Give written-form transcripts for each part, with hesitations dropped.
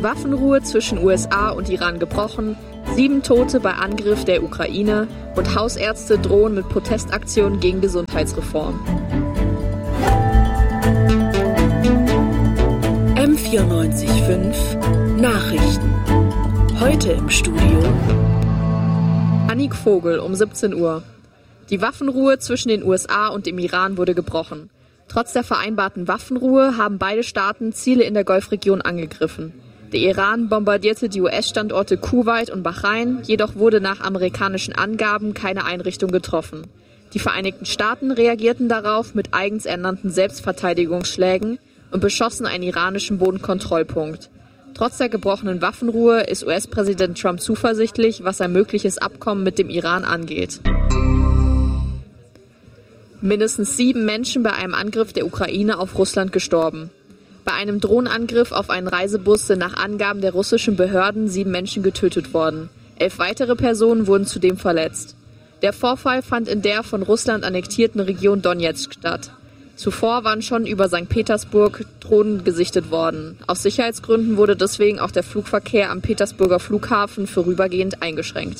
Waffenruhe zwischen USA und Iran gebrochen, 7 Tote bei Angriff der Ukraine und Hausärzte drohen mit Protestaktionen gegen Gesundheitsreform. M94.5 Nachrichten. Heute im Studio Annik Vogel um 17 Uhr. Die Waffenruhe zwischen den USA und dem Iran wurde gebrochen. Trotz der vereinbarten Waffenruhe haben beide Staaten Ziele in der Golfregion angegriffen. Der Iran bombardierte die US-Standorte Kuwait und Bahrain, jedoch wurde nach amerikanischen Angaben keine Einrichtung getroffen. Die Vereinigten Staaten reagierten darauf mit eigens ernannten Selbstverteidigungsschlägen und beschossen einen iranischen Bodenkontrollpunkt. Trotz der gebrochenen Waffenruhe ist US-Präsident Trump zuversichtlich, was ein mögliches Abkommen mit dem Iran angeht. Mindestens 7 Menschen bei einem Angriff der Ukraine auf Russland gestorben. Bei einem Drohnenangriff auf einen Reisebus sind nach Angaben der russischen Behörden 7 Menschen getötet worden. 11 weitere Personen wurden zudem verletzt. Der Vorfall fand in der von Russland annektierten Region Donezk statt. Zuvor waren schon über St. Petersburg Drohnen gesichtet worden. Aus Sicherheitsgründen wurde deswegen auch der Flugverkehr am Petersburger Flughafen vorübergehend eingeschränkt.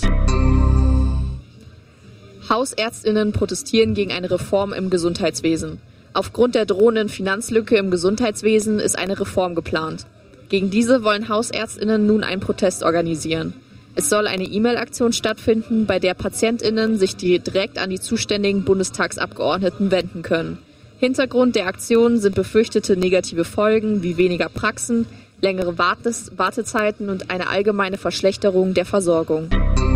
Hausärztinnen protestieren gegen eine Reform im Gesundheitswesen. Aufgrund der drohenden Finanzlücke im Gesundheitswesen ist eine Reform geplant. Gegen diese wollen Hausärztinnen nun einen Protest organisieren. Es soll eine E-Mail-Aktion stattfinden, bei der PatientInnen sich direkt an die zuständigen Bundestagsabgeordneten wenden können. Hintergrund der Aktion sind befürchtete negative Folgen wie weniger Praxen, längere Wartezeiten und eine allgemeine Verschlechterung der Versorgung.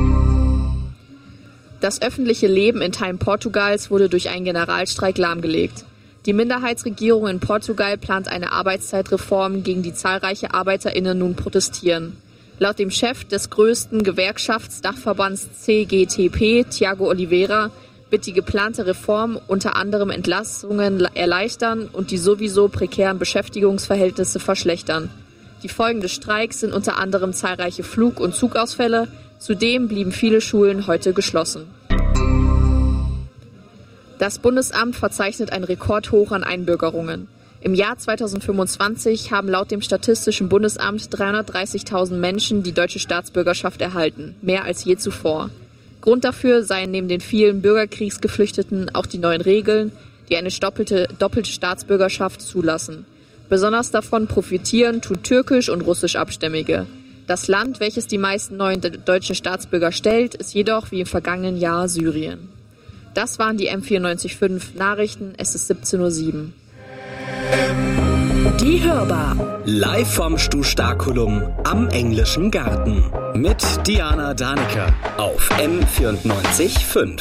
Das öffentliche Leben in Teilen Portugals wurde durch einen Generalstreik lahmgelegt. Die Minderheitsregierung in Portugal plant eine Arbeitszeitreform, gegen die zahlreiche ArbeiterInnen nun protestieren. Laut dem Chef des größten Gewerkschaftsdachverbands CGTP, Tiago Oliveira, wird die geplante Reform unter anderem Entlassungen erleichtern und die sowieso prekären Beschäftigungsverhältnisse verschlechtern. Die Folgen des Streiks sind unter anderem zahlreiche Flug- und Zugausfälle. Zudem blieben viele Schulen heute geschlossen. Das Bundesamt verzeichnet einen Rekordhoch an Einbürgerungen. Im Jahr 2025 haben laut dem Statistischen Bundesamt 330.000 Menschen die deutsche Staatsbürgerschaft erhalten, mehr als je zuvor. Grund dafür seien neben den vielen Bürgerkriegsgeflüchteten auch die neuen Regeln, die eine doppelte Staatsbürgerschaft zulassen. Besonders davon profitieren tun türkisch- und russischabstämmige. Das Land, welches die meisten neuen deutschen Staatsbürger stellt, ist jedoch wie im vergangenen Jahr Syrien. Das waren die M94.5 Nachrichten, es ist 17:07 Uhr. Die Hörbar. Live vom Stu-Starkulum am Englischen Garten. Mit Diana Daneke auf M94.5.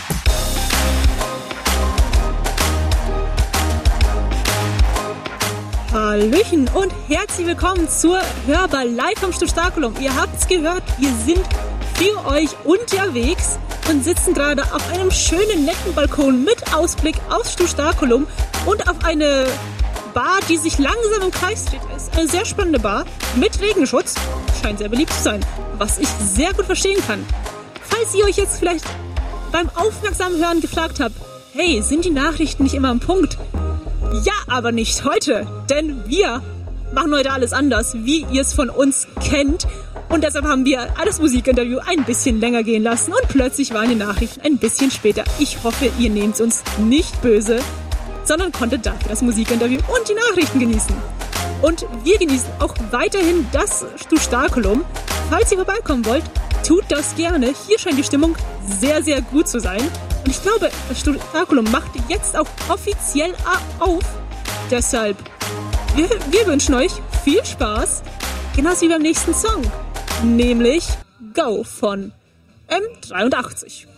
Hallöchen und herzlich willkommen zur Hörbar live vom Stu-Starkulum. Ihr habt's gehört, wir sind für euch unterwegs und sitzen gerade auf einem schönen, netten Balkon mit Ausblick aufs Stu-Starkulum und auf eine Bar, die sich langsam im Kreis dreht. Es ist eine sehr spannende Bar mit Regenschutz. Scheint sehr beliebt zu sein, was ich sehr gut verstehen kann. Falls ihr euch jetzt vielleicht beim aufmerksamen Hören gefragt habt, hey, sind die Nachrichten nicht immer am Punkt? Ja, aber nicht heute, denn wir machen heute alles anders, wie ihr es von uns kennt. Und deshalb haben wir das Musikinterview ein bisschen länger gehen lassen und plötzlich waren die Nachrichten ein bisschen später. Ich hoffe, ihr nehmt es uns nicht böse, sondern konntet dafür das Musikinterview und die Nachrichten genießen. Und wir genießen auch weiterhin das Stu-Starkulum. Falls ihr vorbeikommen wollt, tut das gerne. Hier scheint die Stimmung sehr, sehr gut zu sein. Und ich glaube, das Stu-Starkulum macht jetzt auch offiziell auf. Deshalb, wir wünschen euch viel Spaß, genauso wie beim nächsten Song, nämlich Go von M83.